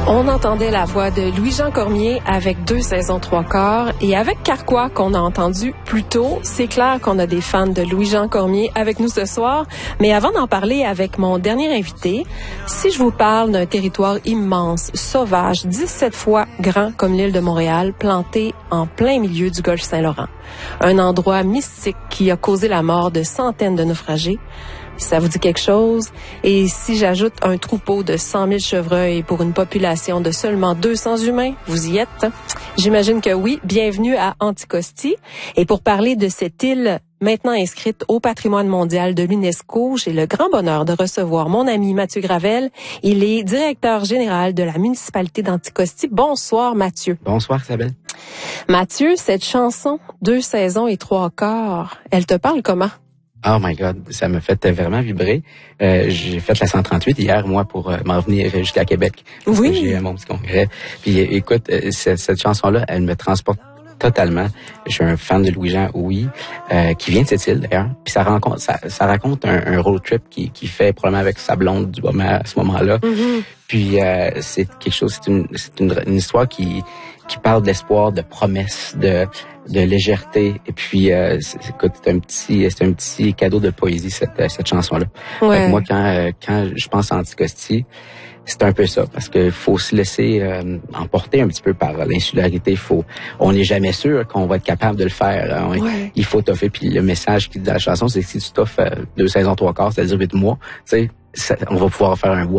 On entendait la voix de Louis-Jean Cormier avec 2 saisons 3/4 et avec Carquois qu'on a entendu plus tôt. C'est clair qu'on a des fans de Louis-Jean Cormier avec nous ce soir. Mais avant d'en parler avec mon dernier invité, si je vous parle d'un territoire immense, sauvage, 17 fois grand comme l'île de Montréal, planté en plein milieu du golfe Saint-Laurent. Un endroit mystique qui a causé la mort de centaines de naufragés. Ça vous dit quelque chose? Et si j'ajoute un troupeau de 100 000 chevreuils pour une population de seulement 200 humains, vous y êtes? J'imagine que oui. Bienvenue à Anticosti. Et pour parler de cette île maintenant inscrite au patrimoine mondial de l'UNESCO, j'ai le grand bonheur de recevoir mon ami Mathieu Gravel. Il est directeur général de la municipalité d'Anticosti. Bonsoir, Mathieu. Bonsoir, Isabelle. Mathieu, cette chanson, 2 saisons et 3/4, elle te parle comment? Oh my God, ça me fait vraiment vibrer. J'ai fait la 138 hier, moi, pour m'en venir jusqu'à Québec. Oui. J'ai mon petit congrès. Puis écoute, cette chanson-là, elle me transporte totalement. Je suis un fan de Louis-Jean, oui, qui vient de cette île d'ailleurs. Puis ça raconte un road trip qui fait probablement avec sa blonde du moment à ce moment-là. Mm-hmm. Puis c'est quelque chose, c'est une histoire qui parle de l'espoir, de promesse, de légèreté. Et puis écoute, c'est un petit cadeau de poésie cette chanson-là. Ouais. Fait que moi quand je pense à Anticosti, c'est un peu ça, parce que faut se laisser emporter un petit peu par l'insularité. On n'est jamais sûr qu'on va être capable de le faire. Ouais. Il faut toffer. Puis le message qui dit dans la chanson, c'est que si tu toffes 2 saisons 3/4, c'est-à-dire 8 mois, tu sais, on va pouvoir faire un